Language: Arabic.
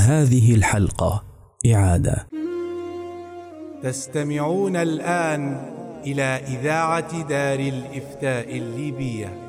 هذه الحلقة إعادة. تستمعون الآن إلى إذاعة دار الإفتاء الليبية.